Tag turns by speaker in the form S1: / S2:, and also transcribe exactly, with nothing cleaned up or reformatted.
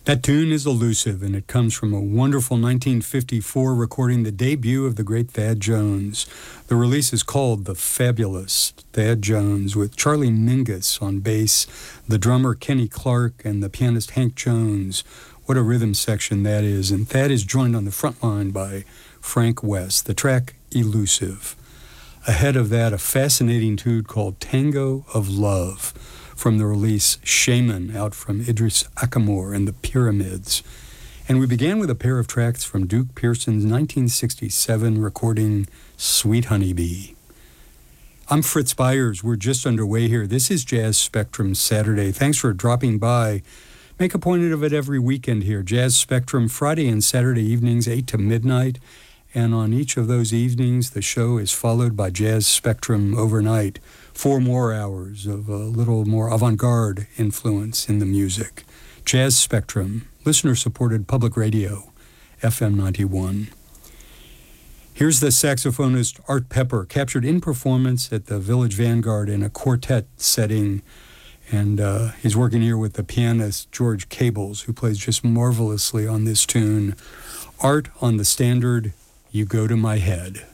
S1: That tune is elusive, and it comes from a wonderful nineteen fifty-four recording, the debut of the great Thad Jones. The release is called The Fabulous Thad Jones, with Charlie Mingus on bass, the drummer Kenny Clark, and the pianist Hank Jones. What a rhythm section that is, and Thad is joined on the front line by Frank West. The track, Elusive. Ahead of that, a fascinating tune called Tango of Love, from the release Shaman, out from Idris Ackamoor and the Pyramids. And we began with a pair of tracks from Duke Pearson's nineteen sixty-seven recording Sweet Honeybee. I'm Fritz Byers. We're just underway here. This is Jazz Spectrum Saturday. Thanks for dropping by. Make a point of it every weekend here. Jazz Spectrum, Friday and Saturday evenings, eight to midnight. And on each of those evenings, the show is followed by Jazz Spectrum Overnight. Four more hours of a little more avant-garde influence in the music. Jazz Spectrum, listener-supported public radio, F M ninety-one. Here's the saxophonist Art Pepper, captured in performance at the Village Vanguard in a quartet setting. And uh, he's working here with the pianist George Cables, who plays just marvelously on this tune. Art on the standard, You Go to My Head.